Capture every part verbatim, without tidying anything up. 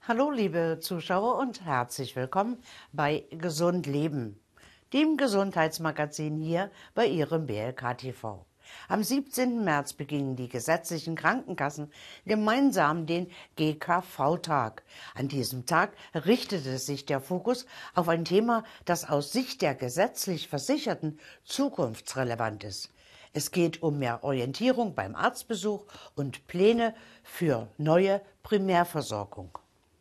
Hallo liebe Zuschauer und herzlich willkommen bei Gesund Leben, dem Gesundheitsmagazin hier bei Ihrem B L K T V. Am siebzehnten März beginnen die gesetzlichen Krankenkassen gemeinsam den G K V-Tag. An diesem Tag richtete sich der Fokus auf ein Thema, das aus Sicht der gesetzlich Versicherten zukunftsrelevant ist. Es geht um mehr Orientierung beim Arztbesuch und Pläne für neue Primärversorgung.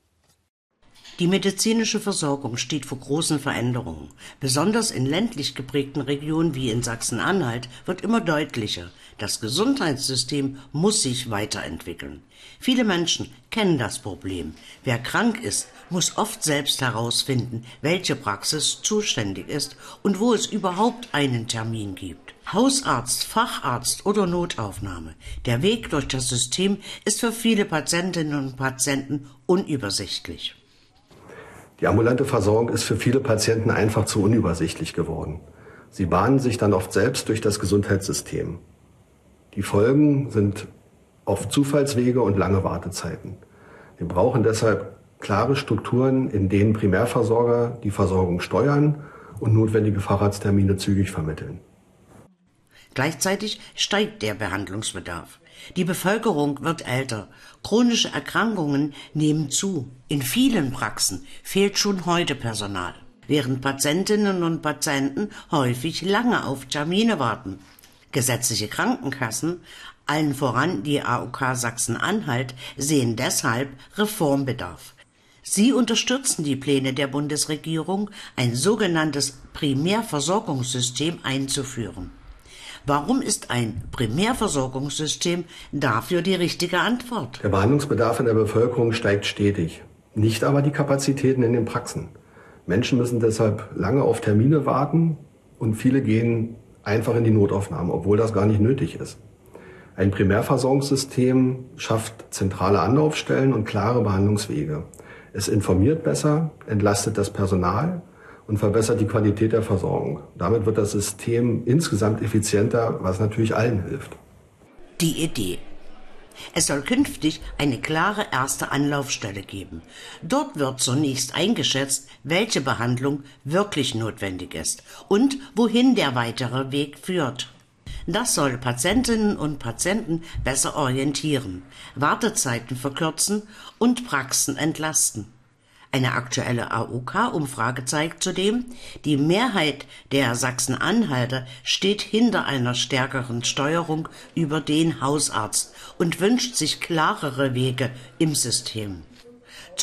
Die medizinische Versorgung steht vor großen Veränderungen. Besonders in ländlich geprägten Regionen wie in Sachsen-Anhalt wird immer deutlicher, das Gesundheitssystem muss sich weiterentwickeln. Viele Menschen kennen das Problem. Wer krank ist, muss oft selbst herausfinden, welche Praxis zuständig ist und wo es überhaupt einen Termin gibt. Hausarzt, Facharzt oder Notaufnahme. Der Weg durch das System ist für viele Patientinnen und Patienten unübersichtlich. Die ambulante Versorgung ist für viele Patienten einfach zu unübersichtlich geworden. Sie bahnen sich dann oft selbst durch das Gesundheitssystem. Die Folgen sind oft Zufallswege und lange Wartezeiten. Wir brauchen deshalb klare Strukturen, in denen Primärversorger die Versorgung steuern und notwendige Facharzttermine zügig vermitteln. Gleichzeitig steigt der Behandlungsbedarf. Die Bevölkerung wird älter. Chronische Erkrankungen nehmen zu. In vielen Praxen fehlt schon heute Personal, während Patientinnen und Patienten häufig lange auf Termine warten. Gesetzliche Krankenkassen, allen voran die A O K Sachsen-Anhalt, sehen deshalb Reformbedarf. Sie unterstützen die Pläne der Bundesregierung, ein sogenanntes Primärversorgungssystem einzuführen. Warum ist ein Primärversorgungssystem dafür die richtige Antwort? Der Behandlungsbedarf in der Bevölkerung steigt stetig, nicht aber die Kapazitäten in den Praxen. Menschen müssen deshalb lange auf Termine warten und viele gehen einfach in die Notaufnahme, obwohl das gar nicht nötig ist. Ein Primärversorgungssystem schafft zentrale Anlaufstellen und klare Behandlungswege. Es informiert besser, entlastet das Personal und verbessert die Qualität der Versorgung. Damit wird das System insgesamt effizienter, was natürlich allen hilft. Die Idee. Es soll künftig eine klare erste Anlaufstelle geben. Dort wird zunächst eingeschätzt, welche Behandlung wirklich notwendig ist und wohin der weitere Weg führt. Das soll Patientinnen und Patienten besser orientieren, Wartezeiten verkürzen und Praxen entlasten. Eine aktuelle A O K-Umfrage zeigt zudem, die Mehrheit der Sachsen-Anhalter steht hinter einer stärkeren Steuerung über den Hausarzt und wünscht sich klarere Wege im System.